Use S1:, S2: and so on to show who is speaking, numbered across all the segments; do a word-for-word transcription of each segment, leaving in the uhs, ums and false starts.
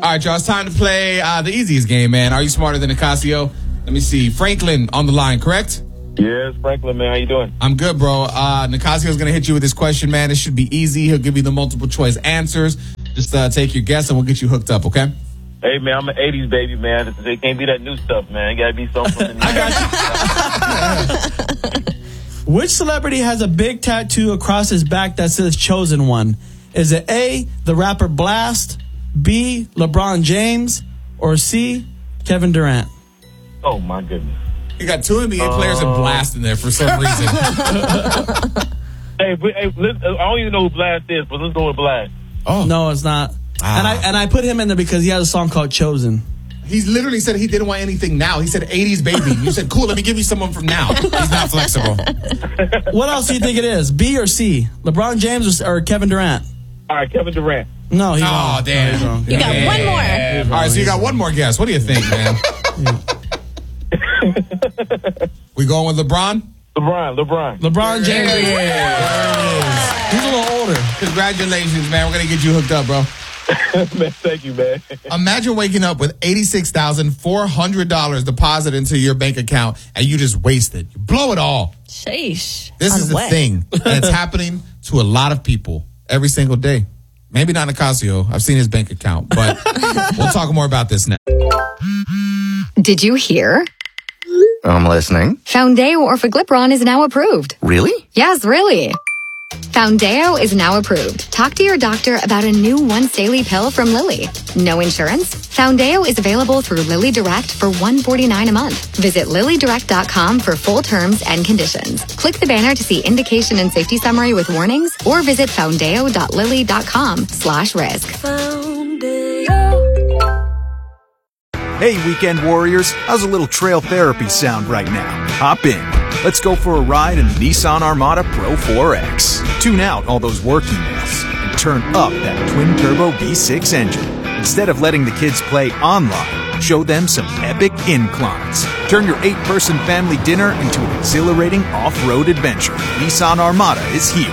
S1: All right, y'all. It's time to play uh, the easiest game, man. Are you smarter than Nicasio? Let me see. Franklin on the line, correct?
S2: Yes, Franklin, man. How you doing?
S1: I'm good, bro. Uh, Nicasio's going to hit you with this question, man. It should be easy. He'll give you the multiple choice answers. Just uh, take your guess, and we'll get you hooked up, okay?
S2: Hey, man, I'm an eighties baby, man. It can't be that new stuff, man. It got to be something from the
S3: I got you. Which celebrity has a big tattoo across his back that says Chosen One? Is it A, the rapper Blast, B, LeBron James, or C, Kevin Durant?
S2: Oh, my goodness.
S1: You got two N B A uh, players and Blast in there for some reason.
S2: hey, but, hey let's, I don't even know who Blast is, but let's go with Blast.
S3: Oh. No, it's not.
S1: Ah.
S3: And I and I put him in there because he has a song called Chosen.
S1: He's literally said he didn't want anything now. He said eighties baby. You said, cool, let me give you someone from now. He's not flexible.
S3: What else do you think it is? B or C? LeBron James or, or Kevin Durant?
S2: All right, Kevin Durant.
S3: No, he's
S1: oh,
S3: wrong.
S1: damn.
S3: He's wrong.
S4: You got
S1: yeah.
S4: one more.
S1: All right, so you got one more guess. What do you think, man? We going with LeBron?
S2: LeBron, LeBron.
S3: LeBron James.
S1: Yeah.
S3: Yeah. He's a little older.
S1: Congratulations, man. We're going to get you hooked up, bro.
S2: Man, thank you, man.
S1: Imagine waking up with eighty-six thousand four hundred dollars deposited into your bank account and you just waste it. You blow it all.
S4: Sheesh.
S1: This
S4: On
S1: is the
S4: what?
S1: thing. And it's happening to a lot of people every single day. Maybe not Nicasio. I've seen his bank account, but we'll talk more about this now.
S5: Did you hear?
S6: I'm listening.
S5: Foundeo Orforglipron is now approved.
S6: Really?
S5: Yes, really. Foundeo is now approved. Talk to your doctor about a new once daily pill from Lilly. No insurance? Foundeo is available through Lilly Direct for one hundred forty-nine dollars a month. Visit lilly direct dot com for full terms and conditions. Click the banner to see indication and safety summary with warnings or visit foundeo dot lilly dot com slash risk.
S7: Hey, weekend warriors, how's a little trail therapy sound right now? Hop in. Let's go for a ride in the Nissan Armada Pro four X. Tune out all those work emails and turn up that twin-turbo V six engine. Instead of letting the kids play online, show them some epic inclines. Turn your eight-person family dinner into an exhilarating off-road adventure. Nissan Armada is here.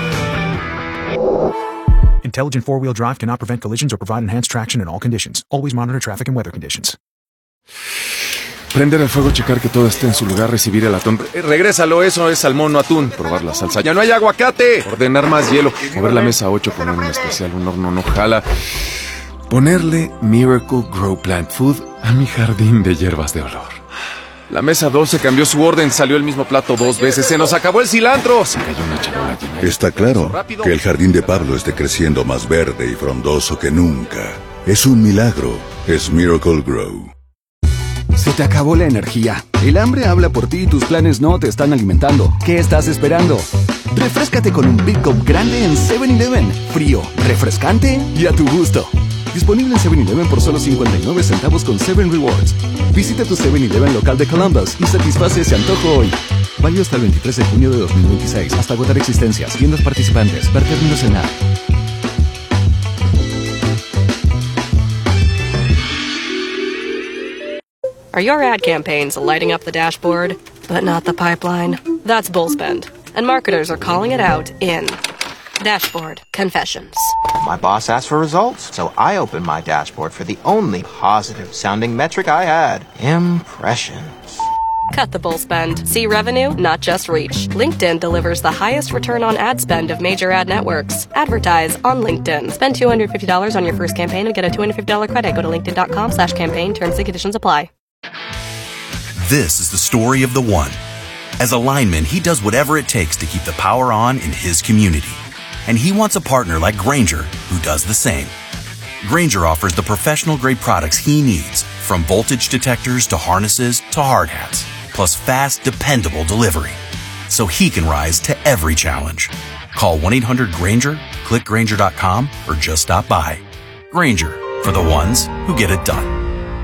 S7: Intelligent four-wheel drive cannot prevent collisions or provide enhanced traction in all conditions. Always monitor traffic and weather conditions.
S8: Prender el fuego, checar que todo esté en su lugar, recibir el atún. Eh, regrésalo, eso es salmón, no atún. Probar la salsa. ¡Ya no hay aguacate! Ordenar más hielo. Mover la mesa ocho, poner un especial, un horno no jala. Ponerle Miracle Grow Plant Food a mi jardín de hierbas de olor. La mesa doce cambió su orden, salió el mismo plato dos veces. ¡Se nos acabó el cilantro! Se cayó una charola llena.
S9: Está claro que el jardín de Pablo esté creciendo más verde y frondoso que nunca. Es un milagro. Es Miracle Grow.
S10: Se te acabó la energía. El hambre habla por ti y tus planes no te están alimentando. ¿Qué estás esperando? Refréscate con un Big Cup grande en seven eleven. Frío, refrescante y a tu gusto. Disponible en seven eleven por solo cincuenta y nueve centavos con seven Rewards. Visita tu seven eleven local de Columbus y satisface ese antojo hoy. Válido hasta el veintitrés de junio de dos mil veintiséis. Hasta agotar existencias. Tiendas participantes. Ver términos en app.
S11: Are your ad campaigns lighting up the dashboard, but not the pipeline? That's Bullspend, and marketers are calling it out in Dashboard Confessions.
S12: My boss asked for results, so I opened my dashboard for the only positive-sounding metric I had, impressions.
S11: Cut the bull spend. See revenue, not just reach. LinkedIn delivers the highest return on ad spend of major ad networks. Advertise on LinkedIn. Spend two hundred fifty dollars on your first campaign and get a two hundred fifty dollars credit. Go to linkedin dot com slash campaign. Terms and conditions apply.
S13: This is the story of the one. As a lineman, he does whatever it takes to keep the power on in his community. And he wants a partner like Grainger who does the same. Grainger offers the professional-grade products he needs, from voltage detectors to harnesses to hard hats, plus fast, dependable delivery, so he can rise to every challenge. Call one eight hundred Grainger, click Grainger dot com, or just stop by. Grainger, for the ones who get it done.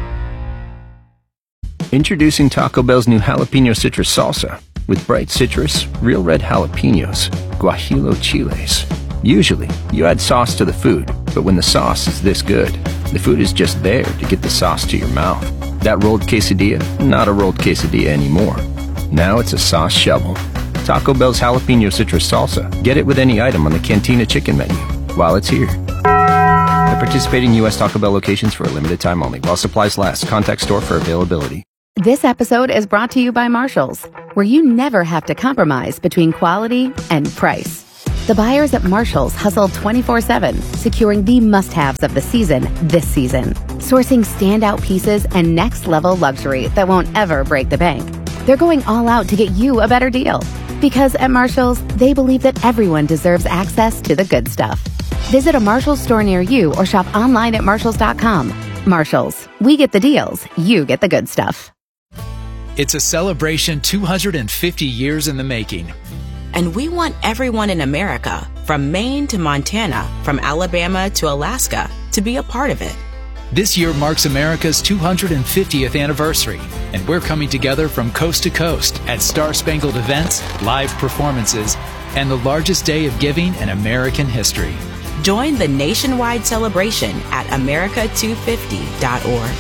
S14: Introducing Taco Bell's new jalapeno citrus salsa with bright citrus, real red jalapenos, guajillo chiles. Usually, you add sauce to the food, but when the sauce is this good, the food is just there to get the sauce to your mouth. That rolled quesadilla, not a rolled quesadilla anymore. Now it's a sauce shovel. Taco Bell's jalapeno citrus salsa. Get it with any item on the Cantina chicken menu while it's here. participating U S Taco Bell locations for a limited time only. While supplies last. Contact store for availability.
S4: This episode is brought to you by Marshalls, where you never have to compromise between quality and price. The buyers at Marshalls hustle twenty-four seven, securing the must-haves of the season this season. Sourcing standout pieces and next-level luxury that won't ever break the bank. They're going all out to get you a better deal. Because at Marshalls, they believe that everyone deserves access to the good stuff. Visit a Marshalls store near you or shop online at marshalls dot com. Marshalls, we get the deals, you get the good stuff.
S15: It's a celebration two hundred fifty years in the making.
S16: And we want everyone in America, from Maine to Montana, from Alabama to Alaska, to be a part of it.
S15: This year marks America's two hundred fiftieth anniversary, and we're coming together from coast to coast at Star-Spangled events, live performances, and the largest day of giving in American history.
S16: Join the nationwide celebration at america two fifty dot org.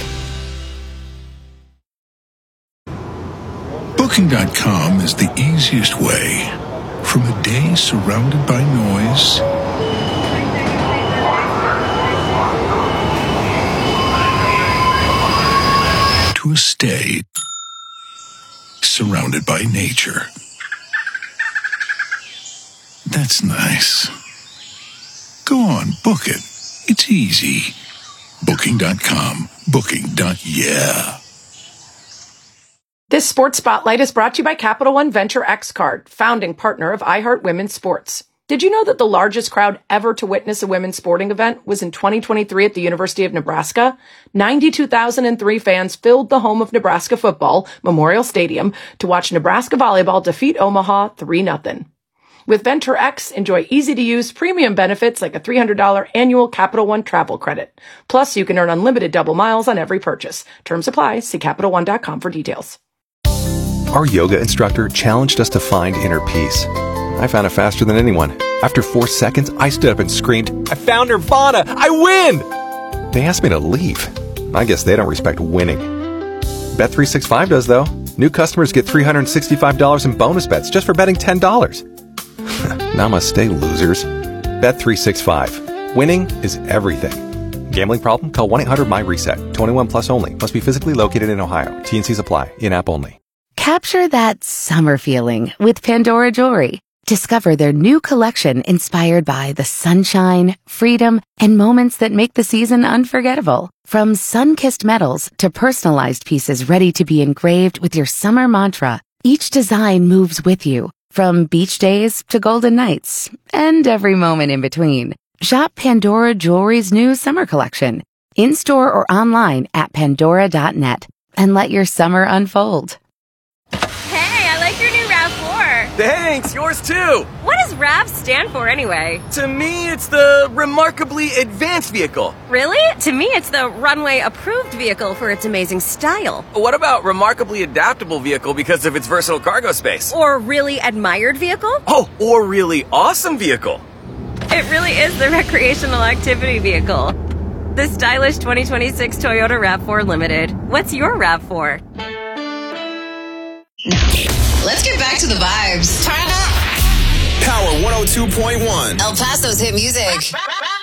S17: Booking dot com is the easiest way. From a day surrounded by noise to a stay surrounded by nature. That's nice. Go on, book it. It's easy. Booking dot com. Booking. Yeah.
S18: This Sports Spotlight is brought to you by Capital One Venture X Card, founding partner of iHeart Women's Sports. Did you know that the largest crowd ever to witness a women's sporting event was in twenty twenty-three at the University of Nebraska? ninety-two thousand three fans filled the home of Nebraska football, Memorial Stadium, to watch Nebraska volleyball defeat Omaha three nothing. With Venture X, enjoy easy-to-use premium benefits like a three hundred dollars annual Capital One travel credit. Plus, you can earn unlimited double miles on every purchase. Terms apply. See Capital One dot com for details.
S19: Our yoga instructor challenged us to find inner peace. I found it faster than anyone. After four seconds, I stood up and screamed, "I found Nirvana! I win!" They asked me to leave. I guess they don't respect winning. Bet three sixty-five does, though. New customers get three hundred sixty-five dollars in bonus bets just for betting ten dollars. Namaste, losers. Bet three sixty-five. Winning is everything. Gambling problem? Call one eight hundred M Y reset. twenty-one plus only. Must be physically located in Ohio. T and Cs apply. In-app only.
S4: Capture that summer feeling with Pandora Jewelry. Discover their new collection inspired by the sunshine, freedom, and moments that make the season unforgettable. From sun-kissed metals to personalized pieces ready to be engraved with your summer mantra, each design moves with you, from beach days to golden nights, and every moment in between. Shop Pandora Jewelry's new summer collection, in-store or online at pandora dot net, and let your summer unfold.
S20: Hey, I like your new RAV four.
S21: Thanks, yours too.
S20: What does RAV stand for anyway?
S21: To me, it's the Remarkably Advanced Vehicle.
S20: Really? To me, it's the Runway Approved Vehicle for its amazing style.
S21: What about Remarkably Adaptable Vehicle because of its versatile cargo space?
S20: Or Really Admired Vehicle?
S21: Oh, or Really Awesome Vehicle.
S20: It really is the recreational activity vehicle. The stylish twenty twenty-six Toyota RAV four Limited. What's your RAV four?
S22: Let's get back to the vibes. Turn it up.
S23: Power one oh two point one.
S22: El Paso's hit music.